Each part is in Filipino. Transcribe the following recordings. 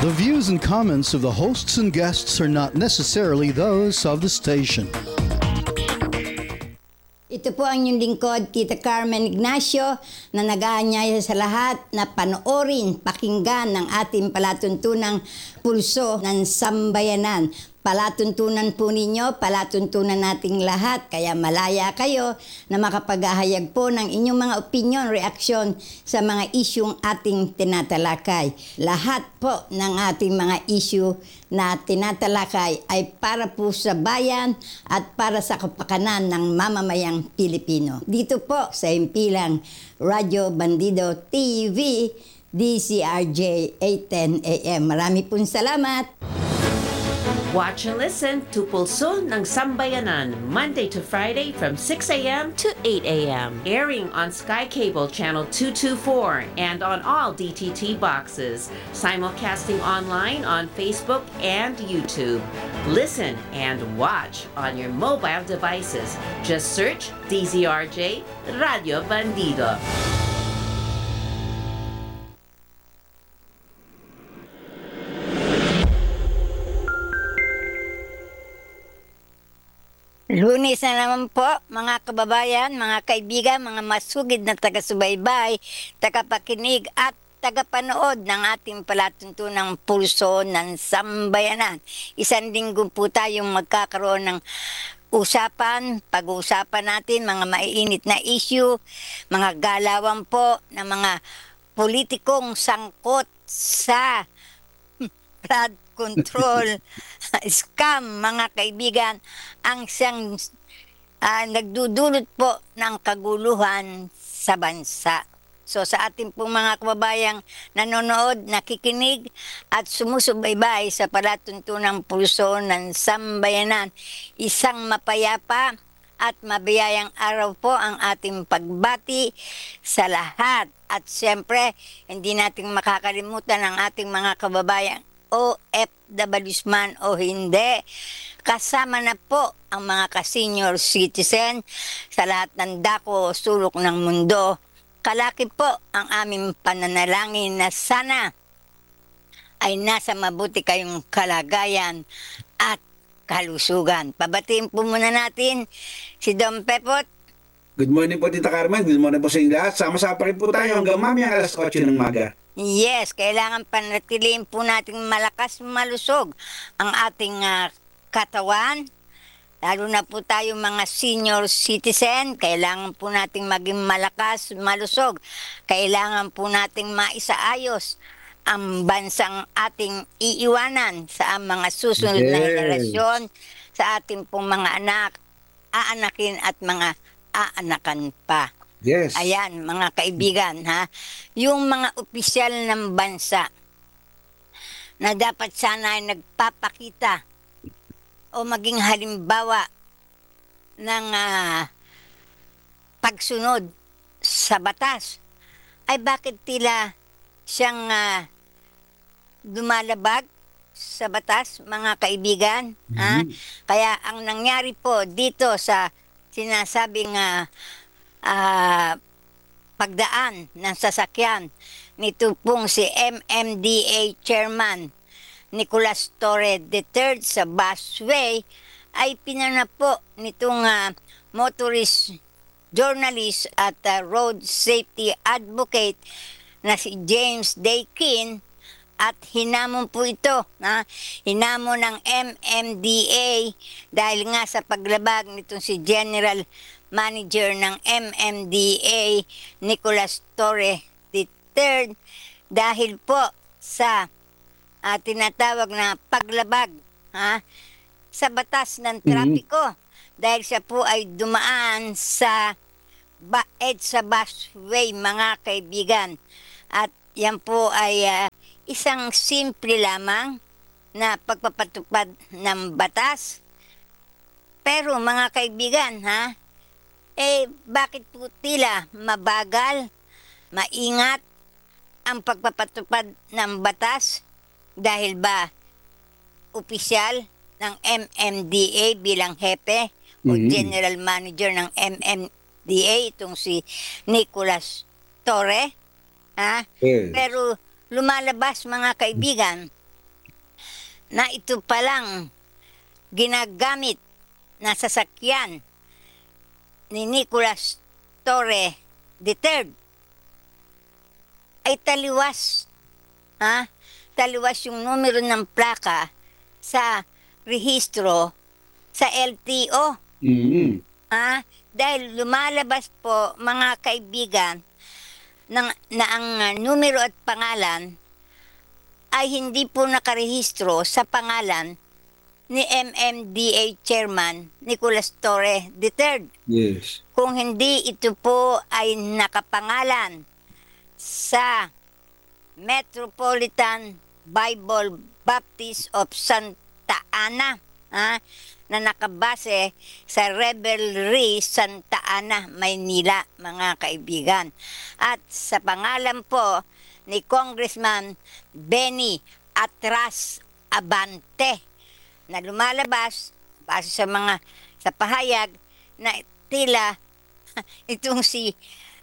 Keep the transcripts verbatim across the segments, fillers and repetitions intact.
The views and comments of the hosts and guests are not necessarily those of the station. Ito po ang inyong lingkod, Tita Carmen Ignacio, na nag-aanyaya sa lahat na panoorin, pakinggan ng ating palatuntunang pulso ng sambayanan. Palatuntunan po ninyo, palatuntunan nating lahat, kaya malaya kayo na makapaghahayag po ng inyong mga opinion, reaksyon sa mga isyong ating tinatalakay. Lahat po ng ating mga issue na tinatalakay ay para po sa bayan at para sa kapakanan ng mamamayang Pilipino. Dito po sa impilang Radyo Bandido T V, D C R J eight ten A M. Marami pong salamat! Watch and listen to Pulso ng Sambayanan, Monday to Friday from six a m to eight a m Airing on Sky Cable Channel two twenty-four and on all D T T boxes. Simulcasting online on Facebook and YouTube. Listen and watch on your mobile devices. Just search D Z R J Radio Bandido. Lunes na naman po, mga kababayan, mga kaibigan, mga masugid na taga-subaybay, tagapakinig at tagapanood ng ating palatuntunang pulso ng sambayanan. Isang linggo po tayong magkakaroon ng usapan, pag-uusapan natin mga maiinit na issue, mga galawan po ng mga politikong sangkot sa flood control scam, mga kaibigan, ang siyang uh, nagdudulot po ng kaguluhan sa bansa. So sa ating pong mga kababayang nanonood, nakikinig at sumusubaybay sa palatuntunang pulso ng sambayanan, isang mapayapa at mabiyayang araw po ang ating pagbati sa lahat. At siyempre, hindi natin makakalimutan ang ating mga kababayang O F W man o hindi. Kasama na po ang mga ka-senior citizen sa lahat ng dako o sulok ng mundo. Kalaki po ang aming pananalangin na sana ay nasa mabuti kayong kalagayan at kalusugan. Pabatiin po muna natin si Dom Pepot. Good morning po, Tita Carmen. Good morning po sa inyo lahat. Sama-sama pa rin po tayo hanggang mamaya alas otso ng maga. Yes, kailangan panatiliin po nating malakas malusog ang ating uh, katawan. Lalo na po tayo mga senior citizen, kailangan po nating maging malakas malusog. Kailangan po nating maisaayos ang bansang ating iiwanan sa mga susunod yes. na henerasyon, sa ating pong mga anak, aanakin at mga aanakan pa. Yes. Ayan, mga kaibigan, ha? Yung mga opisyal ng bansa na dapat sana ay nagpapakita o maging halimbawa ng uh, pagsunod sa batas, ay bakit tila siyang uh, dumalabag sa batas, mga kaibigan? Mm-hmm. Ha? Kaya ang nangyari po dito sa sinasabing uh, Uh, pagdaan ng sasakyan nito pong si M M D A Chairman Nicolas Torre the third sa busway ay pinanap po nitong uh, motorist journalist at uh, road safety advocate na si James Daykin at hinamon po ito, ha? Hinamon ng M M D A dahil nga sa paglabag nitong si General Manager ng M M D A Nicolas Torre the third dahil po sa uh, tinatawag na paglabag, ha, sa batas ng trapiko. Mm-hmm. Dahil siya po ay dumaan sa ba EDSA busway, mga kaibigan. At yan po ay uh, isang simple lamang na pagpapatupad ng batas. Pero mga kaibigan, ha, eh bakit po tila mabagal, maingat ang pagpapatupad ng batas? Dahil ba opisyal ng M M D A bilang hepe o mm-hmm. general manager ng M M D A itong si Nicolas Torre, ha? Yeah. Pero lumalabas, mga kaibigan, na ito palang ginagamit na sasakyan ni Nicolas Torre the third ay taliwas. Ha? Taliwas yung numero ng plaka sa rehistro sa L T O. Mm. Ha? Dahil lumalabas po, mga kaibigan, ng, na ang uh, numero at pangalan ay hindi po nakarehistro sa pangalan ni M M D A Chairman Nicolas Torre the third. Yes. Kung hindi ito po ay nakapangalan sa Metropolitan Bible Baptist of Santa Ana, ha, na nakabase sa Revelry Santa Ana, Maynila, mga kaibigan. At sa pangalan po ni Congressman Benny Atras Abante, na lumalabas base sa mga sa pahayag na tila itong si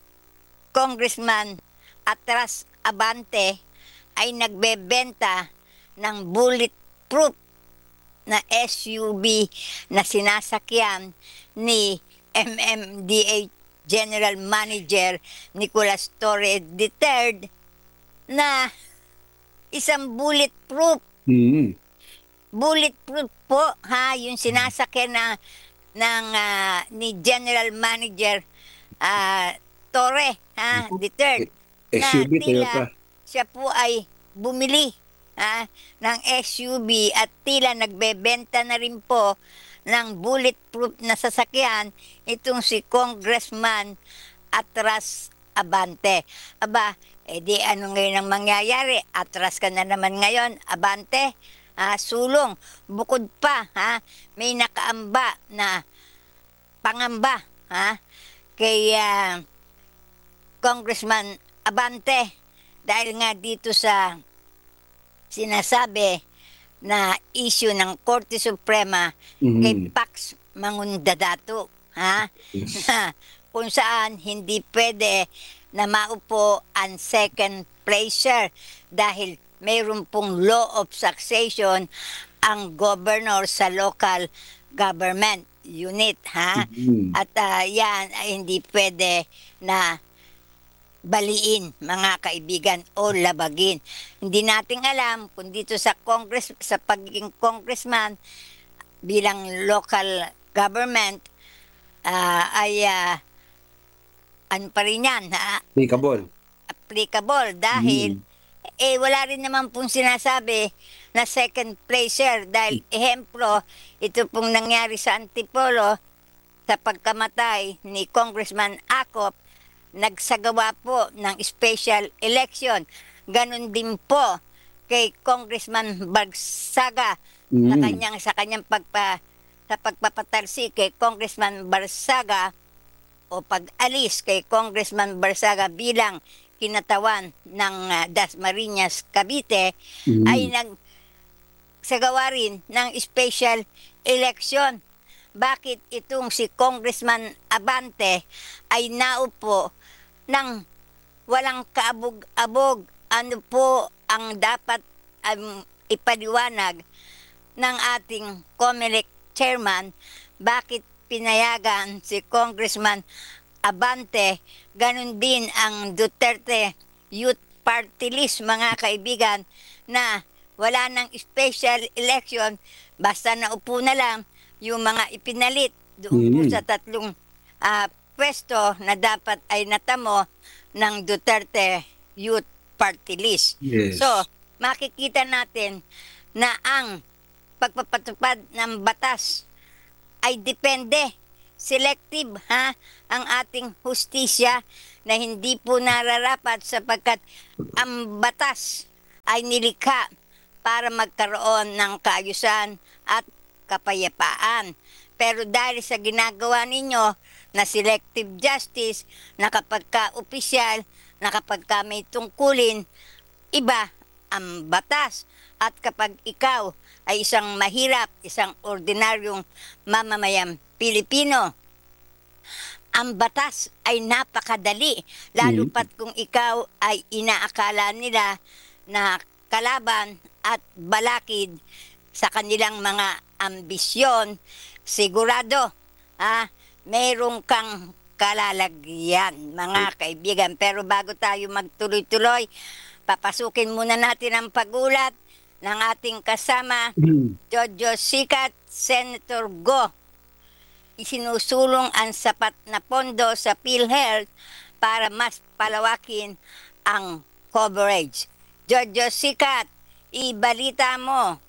Congressman Atras Abante ay nagbebenta ng bulletproof na S U V na sinasakyan ni M M D A General Manager Nicolas Torre the third na isang bulletproof. Mm. Bulletproof po, ha, yung sinasakyan na ng ah, ni General Manager ah, Torre, ha, the third. S U V, Toyota. Siya po ay bumili, ha, ng S U V at tila nagbebenta na rin po ng bulletproof na sasakyan itong si Congressman Atras Abante. Aba, edi ano ngayon ang mangyayari? Atras ka na naman ngayon, Abante. Ah, sulong. Bukod pa, ha, may nakaamba na pangamba, ha, kay ah, Congressman Abante dahil nga dito sa sinasabi na issue ng Korte Suprema Mhm. kay Pax Mangundadato, ha, Yes. na kung saan hindi pwede na maupo ang second placer dahil mayroon pong law of succession ang governor sa local government unit, ha? Mhm. At ah, yan ay hindi pwede na baliin, mga kaibigan, o labagin. Hindi natin alam kung dito sa Congress, sa pagiging congressman bilang local government ah, ay ah, ano pa rin yan, ha? Applicable. Applicable dahil eh wala rin naman pong sinasabi na second placer dahil ehemplo ito pong nangyari sa Antipolo sa pagkamatay ni Congressman Acop, nagsagawa po ng special election. Ganon din po kay Congressman Barsaga sa Mm. kanyang sa kanyang pagpa sa pagpapatalsi kay Congressman Barsaga o pag-alis kay Congressman Barsaga bilang kinatawan ng ah, Dasmariñas, Cavite, Mhm. ay nagsagawa rin ng special election. Bakit itong si Congressman Abante ay naupo ng walang kaabog-abog? Ano po ang dapat um, ipaliwanag ng ating COMELEC chairman? Bakit pinayagan si Congressman Abante? Ganun din ang Duterte Youth Party List, mga kaibigan, na wala ng special election, basta naupo na lang yung mga ipinalit doon po Mm. sa tatlong ah, pwesto na dapat ay natamo ng Duterte Youth Party List. Yes. So, makikita natin na ang pagpapatupad ng batas ay depende, selective, ha, ang ating hustisya na hindi po nararapat sapagkat ang batas ay nilikha para magkaroon ng kaayusan at kapayapaan. Pero dahil sa ginagawa ninyo na selective justice, na kapag ka opisyal, na kapag ka may tungkulin, iba ang batas. At kapag ikaw ay isang mahirap, isang ordinaryong mamamayang Pilipino, ang batas ay napakadali. Lalo Mm. pat kung ikaw ay inaakala nila na kalaban at balakid sa kanilang mga ambisyon, sigurado, ah, mayroon kang kalalagyan, mga kaibigan. Pero bago tayo magtuloy-tuloy, papasukin muna natin ang pagulat ng ating kasama, Jojo Sikat, Senator Go. Isinusulong ang sapat na pondo sa PhilHealth para mas palawakin ang coverage. Jojo Sikat, ibalita mo.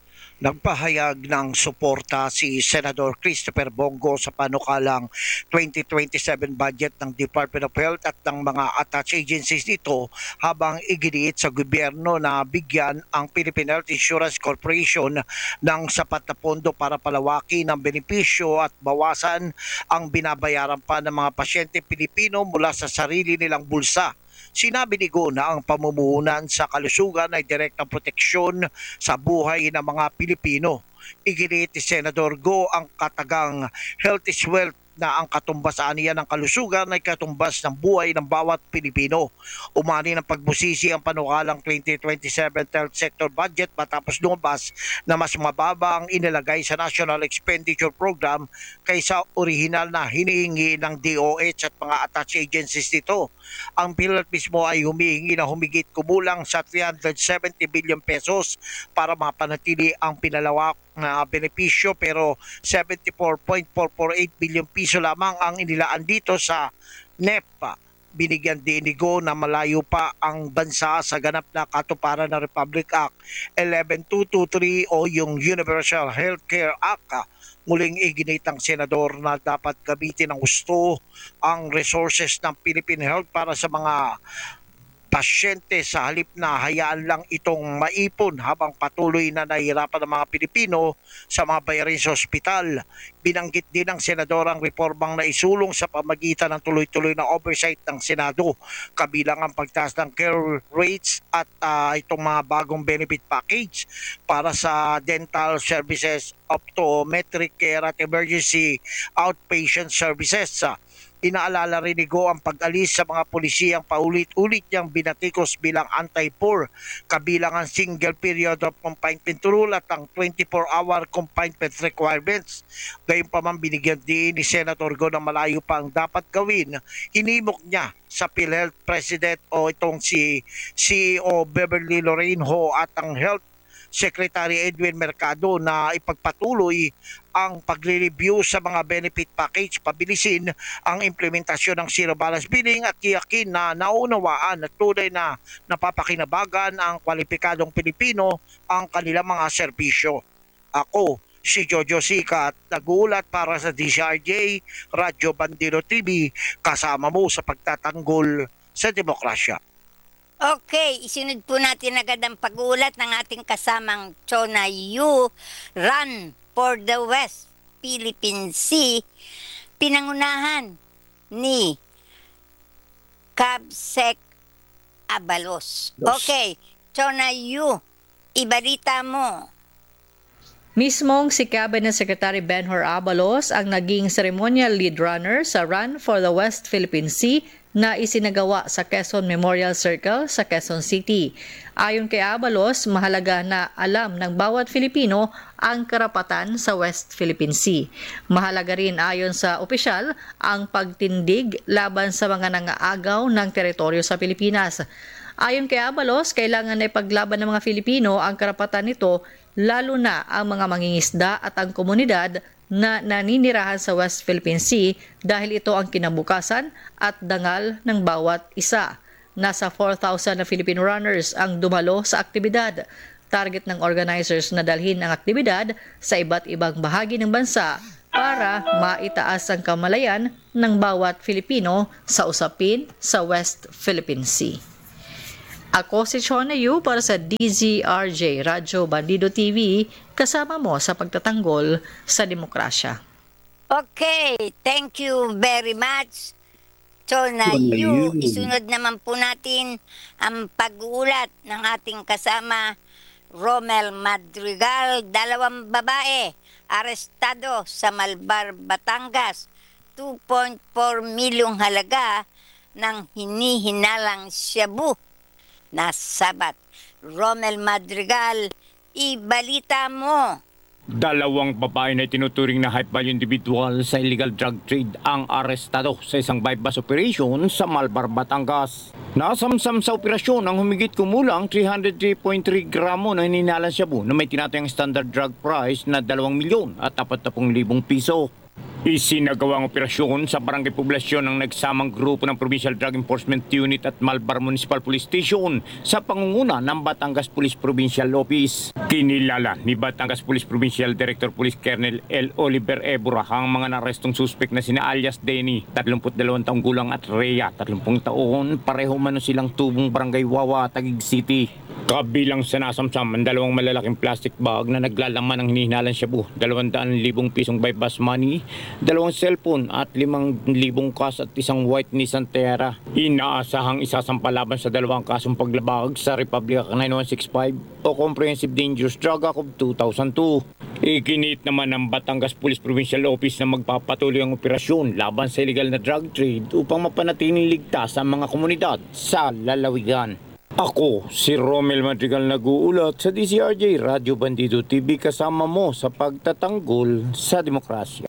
Nagpahayag ng suporta si Senador Christopher Bongo sa panukalang twenty twenty-seven budget ng Department of Health at ng mga attached agencies nito habang iginiit sa gobyerno na bigyan ang Philippine Health Insurance Corporation ng sapat na pondo para palawakin ang benepisyo at bawasan ang binabayaran pa ng mga pasyente Pilipino mula sa sarili nilang bulsa. Sinabi ni Go na ang pamumuhunan sa kalusugan ay direktang proteksyon sa buhay ng mga Pilipino. Iginiit ni Senador Go ang katagang health is wealth na ang katumbasaan niya ng kalusugan ay katumbas ng buhay ng bawat Pilipino. Umani ng pagbusisi ang panukalang twenty twenty-seven health sector budget matapos lumabas na mas mababa ang inilagay sa National Expenditure Program kaysa orihinal na hinihingi ng D O H at mga attached agencies nito. Ang PhilHealth mismo ay humihingi na humigit kumulang sa three hundred seventy billion pesos para mapanatili ang pinalawak na benepisyo, pero seventy-four point four four eight billion piso lamang ang inilaan dito sa N E P. Binigyan din ni Go na malayo pa ang bansa sa ganap na katuparan ng Republic Act eleven two twenty-three o yung Universal Healthcare Act. Muling iginit ang senador na dapat gamitin ng gusto ang resources ng Philippine Health para sa mga pasyente sa halip na hayaan lang itong maipon habang patuloy na nahihirapan ng mga Pilipino sa mga bayarin sa ospital. Binanggit din ng senador ang reformang naisulong sa pamagitan ng tuloy-tuloy na oversight ng Senado, kabilang ang pagtaas ng care rates at uh, itong mga bagong benefit package para sa dental services, optometric care at emergency outpatient services. Inaalala rin ni Go ang pag-alis sa mga pulisiyang paulit-ulit niyang binatikos bilang anti-poor, kabilang ang single period of confinement rule at ang twenty-four hour confinement requirements. Gayunpaman binigyan din ni Senator Go na malayo pa ang dapat gawin. Hinimok niya sa PhilHealth President o itong si C E O Beverly Lorraine Ho at ang Health Secretary Edwin Mercado na ipagpatuloy ang pagre-review sa mga benefit package, pabilisin ang implementasyon ng zero balance billing at tiyakin na naunawaan at tunay na napapakinabagan ang kwalipikadong Pilipino ang kanilang mga serbisyo. Ako, si Jojo Sikat, nag-uulat para sa D C R J, Radyo Bandido T V, kasama mo sa pagtatanggol sa demokrasya. Okay, isunod po natin agad ang pag-uulat ng ating kasamang Chona Yu, Run for the West Philippine Sea, pinangunahan ni Cabsec Abalos. Okay, Chona Yu, ibalita mo. Mismong si Cabinet Secretary Benhur Abalos ang naging ceremonial lead runner sa Run for the West Philippine Sea na isinagawa sa Quezon Memorial Circle sa Quezon City. Ayon kay Abalos, mahalaga na alam ng bawat Filipino ang karapatan sa West Philippine Sea. Mahalaga rin ayon sa opisyal ang pagtindig laban sa mga nangaagaw ng teritoryo sa Pilipinas. Ayon kay Abalos, kailangan na ipaglaban ng mga Filipino ang karapatan nito, lalo na ang mga mangingisda at ang komunidad na naninirahan sa West Philippine Sea dahil ito ang kinabukasan at dangal ng bawat isa. Nasa four thousand na Filipino runners ang dumalo sa aktibidad. Target ng organizers na dalhin ang aktibidad sa iba't ibang bahagi ng bansa para maitaas ang kamalayan ng bawat Filipino sa usapin sa West Philippine Sea. Ako si Chona Yu para sa D Z R J, Radyo Bandido T V, kasama mo sa pagtatanggol sa demokrasya. Okay, thank you very much, Chona Yu. Isunod naman po natin ang pag-uulat ng ating kasama, Romel Madrigal. Dalawang babae, arestado sa Malbar, Batangas. two point four milyong halaga ng hinihinalang shabu na sabat. Romel Madrigal, Ibalita mo. Dalawang babae na tinuturing na high value individual sa illegal drug trade ang arestado sa isang bypass operation sa Malbar, Batangas. Nasamsam sa operasyon ang humigit kumulang three hundred three point three gramo ng hininalang shabu na may tinatayang standard drug price na dalawang milyon at apat na pung libong piso. Isinagawang operasyon sa barangay poblasyon ng nagsamang grupo ng Provincial Drug Enforcement Unit at Malbar Municipal Police Station sa pangunguna ng Batangas Police Provincial Office. Kinilala ni Batangas Police Provincial Director Police Colonel L. Oliver Ebora ang mga narestong suspek na sina alias Denny, thirty-two taong gulang at Rhea, thirty taon, pareho mano silang tubong barangay Wawa, Taguig City. Kabilang sa nasamsam ang dalawang malalaking plastic bag na naglalaman ng hinihinalang shabu, dalawang daan libong pisong bypass money, dalawang cellphone at limang libong cash at isang white Nissan Terra. Inaasahang isasampa laban sa dalawang kasong paglabag sa Republic Act nine one six five o Comprehensive Dangerous Drug Act of two thousand two. Ikinit naman ng Batangas Police Provincial Office na magpapatuloy ang operasyon laban sa illegal na drug trade upang mapanatiling ligtas ang mga komunidad sa lalawigan. Ako, si Romel Madrigal nag-uulat sa D C R J Radio Bandido T V kasama mo sa pagtatanggol sa demokrasya.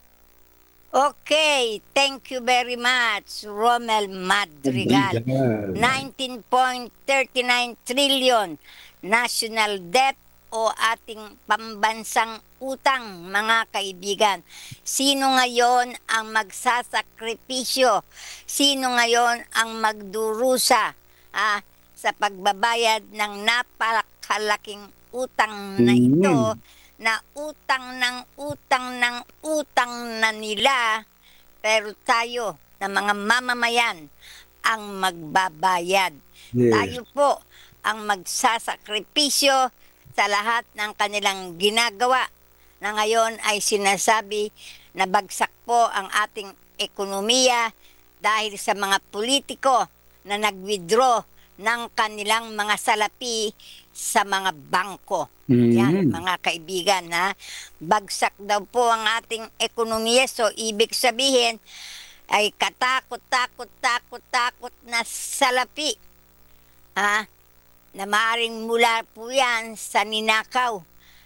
Okay, thank you very much, Romel Madrigal. nineteen point three nine trillion national debt o ating pambansang utang, mga kaibigan. Sino ngayon ang magsasakripisyo? Sino ngayon ang magdurusa ah, sa pagbabayad ng napakalaking utang na ito, na utang ng utang ng utang na nila, pero tayo na mga mamamayan ang magbabayad. Yes. Tayo po ang magsasakripisyo sa lahat ng kanilang ginagawa na ngayon ay sinasabi na bagsak po ang ating ekonomiya dahil sa mga politiko na nag-withdraw ng kanilang mga salapi sa mga bangko. Mhm. Yan, mga kaibigan, ha? Bagsak daw po ang ating ekonomiya. So, ibig sabihin ay katakot, takot, takot, takot na salapi. Ha? Na maaaring mula po yan sa ninakaw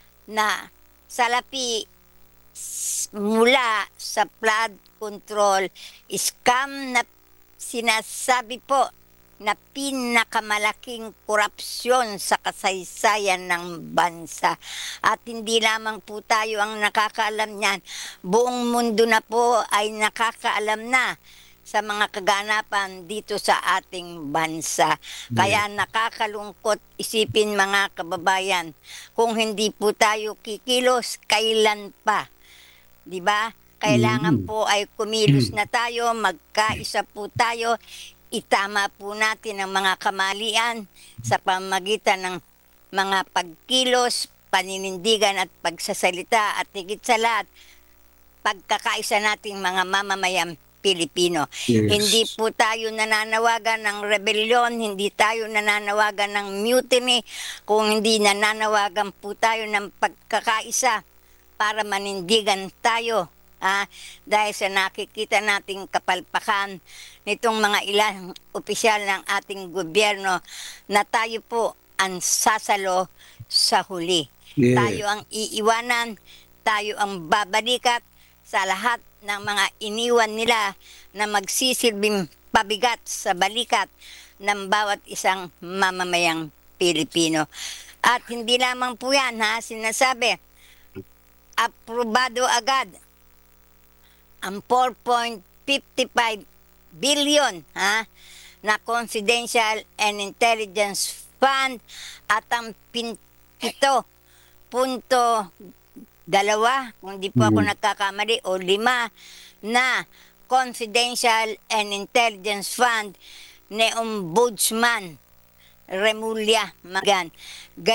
na salapi s- mula sa flood control scam na sinasabi po na pinakamalaking korupsyon sa kasaysayan ng bansa. At hindi lamang po tayo ang nakakaalam niyan. Buong mundo na po ay nakakaalam na sa mga kaganapan dito sa ating bansa. Kaya nakakalungkot isipin, mga kababayan, kung hindi po tayo kikilos, kailan pa? 'Di ba? Kailangan po ay kumilos na tayo, magkaisa po tayo, itama po natin ang mga kamalian sa pamagitan ng mga pagkilos, paninindigan at pagsasalita, at higit sa lahat, pagkakaisa nating mga mamamayang Pilipino. Yes. Hindi po tayo nananawagan ng rebellion, hindi tayo nananawagan ng mutiny, kung hindi nananawagan po tayo ng pagkakaisa para manindigan tayo. Ah, dahil sa nakikita nating kapalpakan nitong mga ilang opisyal ng ating gobyerno na tayo po ang sasalo sa huli. Yeah. Tayo ang iiwanan, tayo ang babalikat sa lahat ng mga iniwan nila na magsisilbing pabigat sa balikat ng bawat isang mamamayang Pilipino. At hindi lamang po yan, ha, sinasabi, aprobado agad ang four point five five billion ha, na Confidential and Intelligence Fund at ang pito punto dalawa, kung di po ako nagkakamali, o lima na Confidential and Intelligence Fund ni Ombudsman Remulla Magan.